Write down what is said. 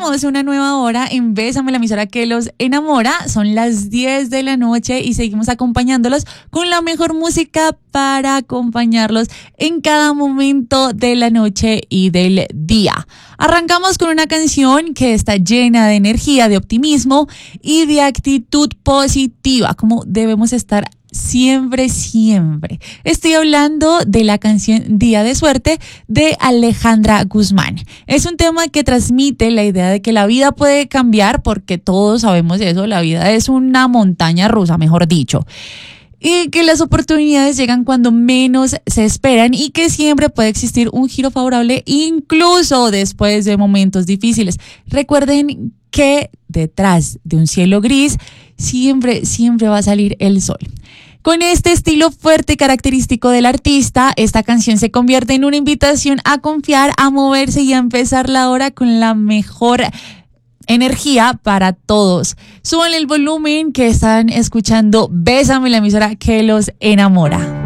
Arrancamos una nueva hora en Bésame, la emisora que los enamora. Son las 10 de la noche y seguimos acompañándolos con la mejor música para acompañarlos en cada momento de la noche y del día. Arrancamos con una canción que está llena de energía, de optimismo y de actitud positiva, como debemos estar siempre, siempre. Estoy hablando de la canción Día de Suerte de Alejandra Guzmán. Es un tema que transmite la idea de que la vida puede cambiar, porque todos sabemos eso, la vida es una montaña rusa, mejor dicho. Y que las oportunidades llegan cuando menos se esperan y que siempre puede existir un giro favorable incluso después de momentos difíciles. Recuerden que detrás de un cielo gris siempre, siempre va a salir el sol. Con este estilo fuerte y característico del artista, esta canción se convierte en una invitación a confiar, a moverse y a empezar la hora con la mejor energía para todos. Suban el volumen, que están escuchando Bésame, la emisora que los enamora.